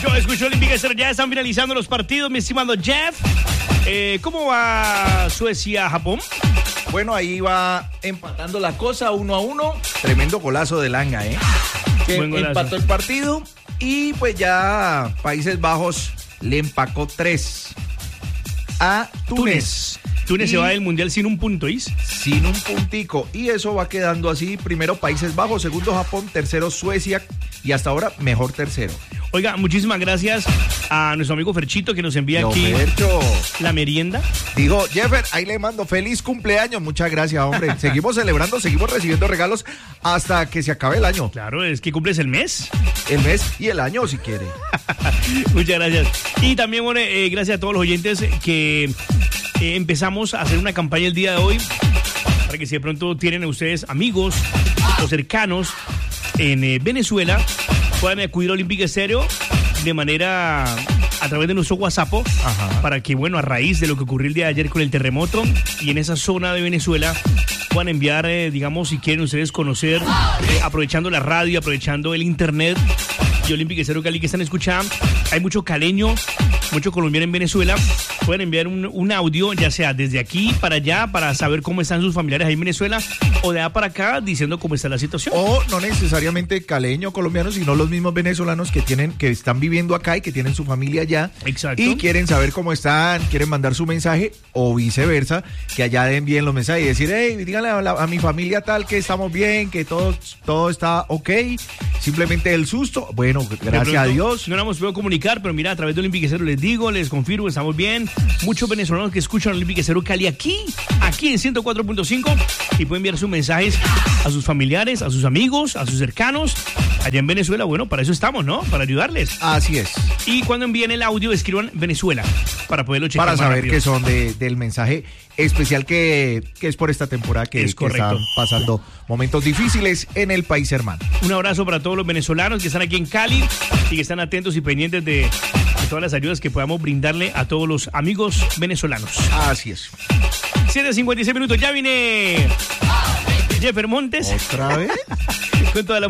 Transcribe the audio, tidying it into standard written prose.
Escuchó Olímpica Estéreo, ya están finalizando los partidos, mi estimado Jeff. ¿Cómo va Suecia-Japón? Bueno, ahí va empatando la cosa 1-1. Tremendo golazo de Langa, que empató el partido. Y pues ya Países Bajos le empacó 3 a Túnez. Túnez se va del Mundial sin un punto, ¿is? Sin un puntico. Y eso va quedando así. Primero Países Bajos, segundo Japón, tercero Suecia y hasta ahora mejor tercero. Oiga, muchísimas gracias a nuestro amigo Ferchito que nos envía aquí la merienda. Dijo, Jeffer, ahí le mando feliz cumpleaños. Muchas gracias, hombre. Seguimos celebrando, seguimos recibiendo regalos hasta que se acabe el año. Claro, es que cumples el mes. El mes y el año, si quiere. Muchas gracias. Y también, bueno, gracias a todos los oyentes que empezamos a hacer una campaña el día de hoy para que si de pronto tienen ustedes amigos o cercanos en Venezuela, puedan acudir a Olímpica Estéreo de manera a través de nuestro WhatsApp. Ajá. Para que, bueno, a raíz de lo que ocurrió el día de ayer con el terremoto y en esa zona de Venezuela, puedan enviar, digamos, si quieren ustedes conocer, aprovechando la radio, aprovechando el internet y Olímpica Estéreo Cali que están escuchando. Hay mucho caleño, mucho colombiano en Venezuela. Pueden enviar un audio, ya sea desde aquí para allá, para saber cómo están sus familiares ahí en Venezuela, o de allá para acá diciendo cómo está la situación. O no necesariamente caleño, colombiano, sino los mismos venezolanos que están viviendo acá y que tienen su familia allá. Exacto. Y quieren saber cómo están, quieren mandar su mensaje, o viceversa, que allá envíen los mensajes y decir, hey, díganle a mi familia tal que estamos bien, que todo está ok. Simplemente el susto, bueno, gracias a Dios. No nos hemos podido comunicar, pero mira, a través de Olímpica Estéreo les digo, les confirmo, estamos bien. Muchos venezolanos que escuchan Olímpica Estéreo Cali aquí en 104.5 y pueden enviar sus mensajes a sus familiares, a sus amigos, a sus cercanos. Allá en Venezuela, bueno, para eso estamos, ¿no? Para ayudarles. Así es. Y cuando envíen el audio, escriban Venezuela para poderlo checar. Para saber rápido. que son del mensaje especial que es por esta temporada que están pasando momentos difíciles en el país hermano. Un abrazo para todos los venezolanos que están aquí en Cali y que están atentos y pendientes de todas las ayudas que podamos brindarle a todos los amigos venezolanos. Así es. 7:56 minutos, ya viene Jeffer Montes. ¿Otra vez? Con toda la